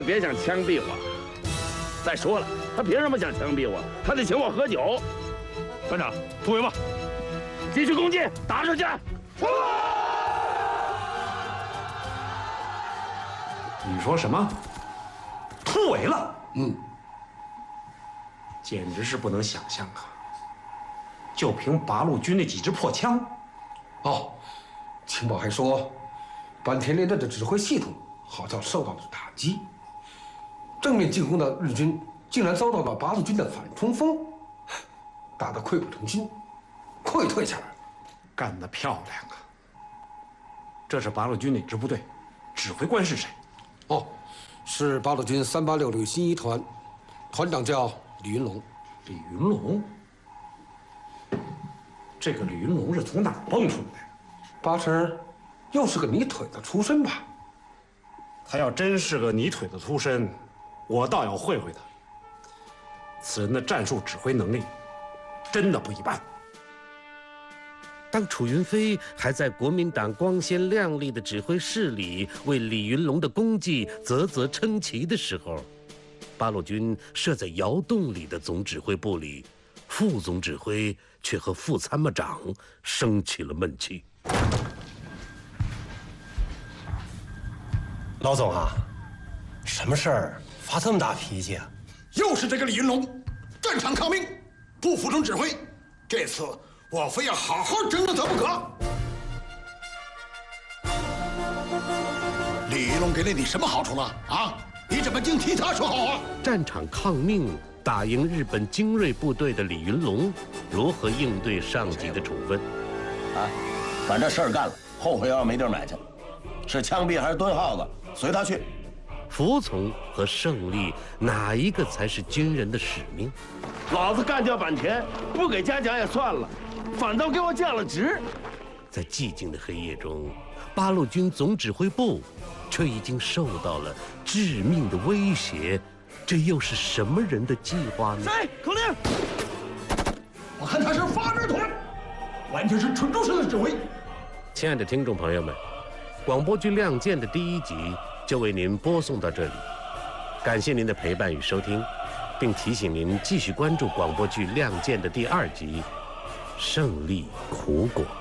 别想枪毙我！再说了，他凭什么想枪毙我？他得请我喝酒。 班长，突围吧！ 继续攻击，打出去！ 你说什么？突围了？简直是不能想象啊！就凭八路军那几支破枪。 哦，情报还说，坂田联队的指挥系统好像受到了打击，正面进攻的日军竟然遭到了八路军的反冲锋，打得溃不成军，溃退下来。 干得漂亮啊！这是八路军哪支部队？指挥官是谁？ 哦，是八路军386旅新一团，团长叫李云龙。 李云龙？这个李云龙是从哪儿蹦出来的？ 八成又是个泥腿子出身吧？ 他要真是个泥腿子出身，我倒要会会他。此人的战术指挥能力真的不一般。 当楚云飞还在国民党光鲜亮丽的指挥室里为李云龙的功绩啧啧称奇的时候，八路军设在窑洞里的总指挥部里，副总指挥却和副参谋长生起了闷气。 老总啊，什么事儿发这么大脾气啊？ 又是这个李云龙，战场抗命，不服从指挥。这次我非要好好整整他不可。李云龙给了你什么好处了啊？你怎么净替他说好话？ 战场抗命，打赢日本精锐部队的李云龙，如何应对上级的处分？ 啊，反正事儿干了，后悔药没地儿买去，是枪毙还是蹲耗子，随他去。 服从和胜利，哪一个才是军人的使命？ 老子干掉坂田，不给嘉奖也算了，反倒给我降了职。 在寂静的黑夜中，八路军总指挥部却已经受到了致命的威胁。这又是什么人的计划呢？ 谁？口令！ 我看他是发直腿，完全是蠢猪式的指挥。 亲爱的听众朋友们，广播剧《亮剑》的第1集就为您播送到这里，感谢您的陪伴与收听，并提醒您继续关注广播剧《亮剑》的第2集《胜利苦果》。